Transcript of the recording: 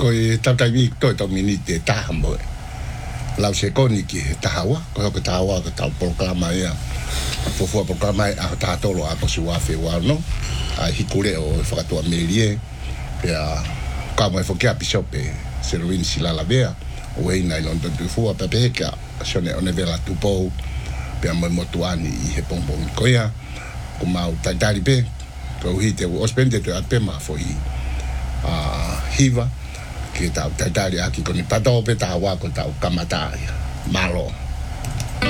koi tautai toi to mini te taha mo lau se koni ki tahawa ko tahawa ko tau programa ia fofua programa a tatolo a posua fe wa no a hikure o whakatua melie pea ka mai fokia pisope se ruin sila la vea o ina i London tu fua pepeka sone one vela tupo pea mo motuani i he pompong koia ko mau taitari pe ko hite o spende te atema foi hiva que tá taitari aqui com tato pe tawa ko tau kamata malo